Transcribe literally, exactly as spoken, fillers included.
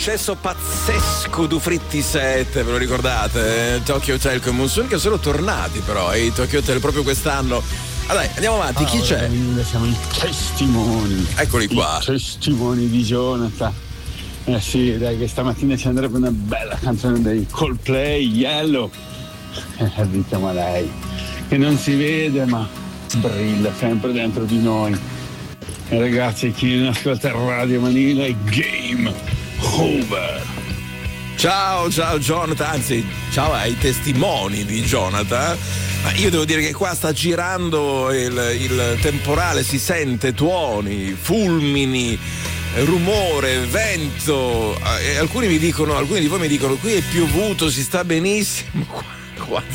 Successo pazzesco du Fritti sette, ve lo ricordate? Eh? Tokyo Hotel con Monsoon, che sono tornati però i Tokyo Hotel proprio quest'anno. Allora, andiamo avanti, ah, chi c'è? Siamo i testimoni. Eccoli qua. I testimoni di Jonathan. Eh sì, dai, che stamattina ci andrebbe una bella canzone dei Coldplay, Yellow. Eh, diciamo a lei, che non si vede ma brilla sempre dentro di noi. E ragazzi, chi non ascolta Radio Manila è game over. Ciao, ciao Jonathan, anzi, ciao ai testimoni di Jonathan. Ma io devo dire che qua sta girando il, il temporale, si sente tuoni, fulmini, rumore, vento. E alcuni mi dicono, alcuni di voi mi dicono: qui è piovuto, si sta benissimo.